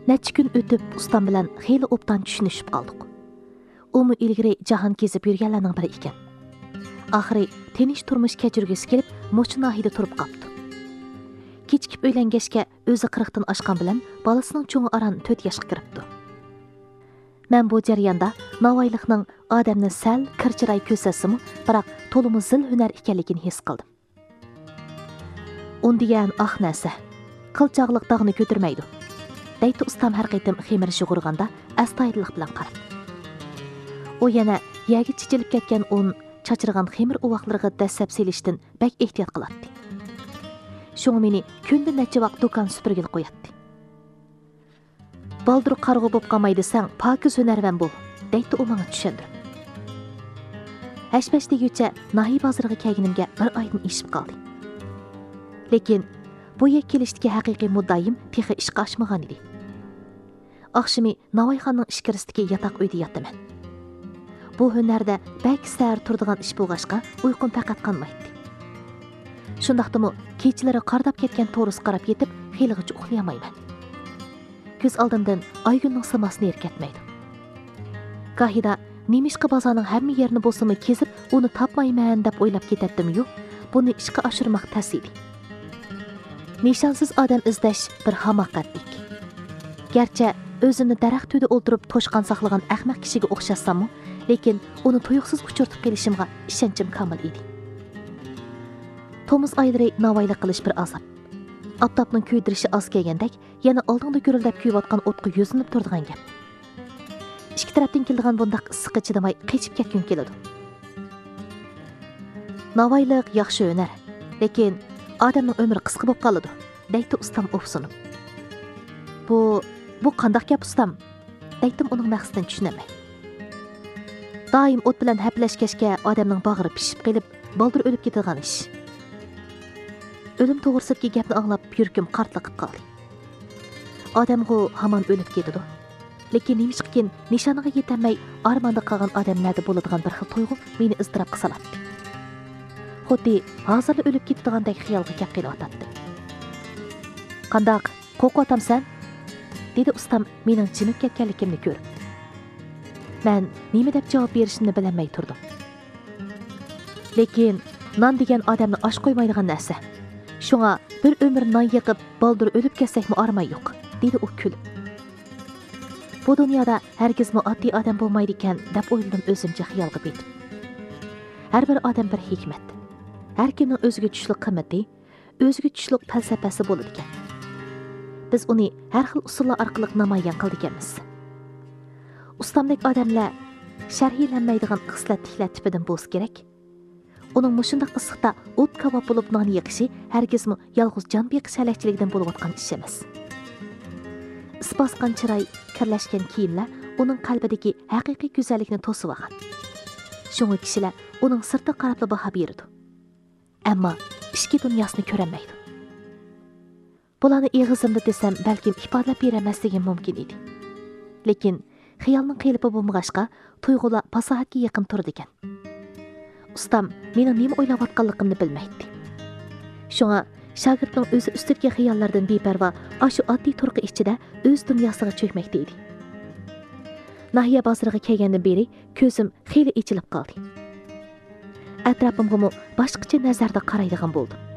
Neçə gün ötüb ustam bilan xeyli obdan tushunishib qoldik. Umu ilgari jahon kezib yurganlarning biri ekan. Oxiri tinish turmush kechirgisi kelib, mo'shu nahiyada turib qopdi. Kechikib o'ylangashga o'zi 40 dan oshgan bilan bolasining cho'ngi aran 4 yoshga kiribdi. Men bu jarayonda Navoiylikning odamni sal kirchiray ko'rsasimi, biroq to'limi zil hunar ekanligini his qildim. Un degan oq narsa qilchoqliq dog'ni ko'tarmaydi. Deydi ustam har qaytim xemir shug'urganda astoydillik bilan qarab. U yana yagi chichilib ketgan un, chachirgan xemir uvoqlariga dasab selishdan bak ehtiyot qiladi. Şoňa meni kunda necha vaqt do'kon supurgil qo'yatdi. Baldur qarg'u bo'p qolmay desang, pokiz hunarvan bo'l, deydi u menga tushundirib. Hashpash deguncha nahiy bozoriga kelganimga bir oydan ishib qoldi. Lekin bu yak kelishdagi haqiqiy muddaim texi ishqa oshmagan edi. Oqshimi Navoiyxonning ishkirisidagi yotoq uyda yotaman. Bu hunarda bak sar turadigan ish bo'lg'ashqa uyqum faqat qolmaydi. Shundaqdimi kechalari qardab ketgan to'ris qarab yetib, xeylig'icha uxlayolmayman. Ko'z oldimdan oygunning samasini erkatmaydi. Gohida nemishqa bozorning hamma yerini bo'lsa-mu kezib, uni topmayman deb o'ylab ketatdim-yu, buni ishga oshirmoq tas edi. Nishonsiz odam izlash bir hamoqatlik. Garchi o'zimni daraxt tüyida o'ltirib to'shqan saqlagan ahmoq kishiga o'xshasam-mu, lekin uni tuyuqsiz uchirtib kelishimga ishonchim komil edi. Tomuz aylari Navoiylik qilish bir azob. Aftobning kuydirishi oz kelgandek, yana oldinda gurildab kuyayotgan o'tqa yo'zinib turadigan gap. Ikki tarafdan keladigan bundaq issiqqa chidamay qechib ketgun keladi. Navoiylik yaxshi hunar, lekin odamning umri qisqa bo'lib qoladi, deydi ustam o'fsunib. Bu qanday gap ustam? Deydim uning maqsadini tushunamay. Doim o't bilan haplashkashga odamning bag'ri pishib qelib, baldur o'lib ketadigan ish. Ölüm to'g'risidagi gapni anglab yurkim qartliqib qoldi. Odamgu hamon o'lib ketadi. Lekin nemishqikin nishoniga yetamay armonda qolgan odamlarda bo'ladigan bir xil tuyg'u meni iztirobga soladi. Xuddi hozirla o'lib ketadiganday xiyolga kelib qelyotdi. Qandoq qo'rqotamsan? Dedi ustam mening jimib ketganligimni ko'rib. Men nima deb javob berishimni bilmay turdim. Lekin non degan odamni osh qo'ymaydigan narsa. Şoňa bir ömür nan yıqıp baldur ölüp ketsekmi armay yo'q, dedi u kulib. Bu dunyoda herkesmi oddiy odam bo'lmaydi ekan deb o'yladim o'zimcha xiyolga betib. Har bir odam bir hikmat. Har kimning o'ziga tushlik qimmati, o'ziga tushlik falsafasi bo'ladi ekan. Biz uni har xil usullar orqali namoyon qildik-miz. Ustamdek odamlar sharhlanmaydigan xislatliklar tipidan bo'lsa kerak. Onun mushundaq issiqda o't kavob bo'lib non yiqishi hargizmi yolg'iz jon beqish halakchiligidan bo'layotgan ish emas. Isbosgan chiroy, kirlashgan kiyimlar uning qalbidagi haqiqiy go'zallikni to'sib olgan. Shunga kishilar uning sirti qarab baho berdi. Ammo ichki dunyosini ko'rolmaydi. Bularni eg'izimda desam, balkim ifodalab beramasligim mumkin edi. Lekin xiyolning qiyilib bo'lmag'ashqa tuyg'ular fasohatga yaqin turdi ekan. Ustam mening nima o'ylayotganligimni bilmaydi. Shunga shogirdning o'zi ustidagi xiyollardan beparvo, shu oddiy turqi ichida o'z dunyosiga cho'kmoqda edi. Nahiya bozoriga kelgandan beri ko'zim xeyli ichilib qoldi. Atrofimga boshqacha nazarda qaraydigan bo'ldim.